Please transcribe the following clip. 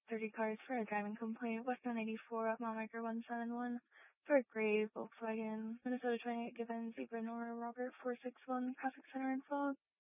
30 cars for a driving complaint, Westbound 84 at Mile Marker 171 for Gray, Volkswagen, Minnesota 28 Gibbons, Zebra Nora, Robert 461, Classic Center and Fog.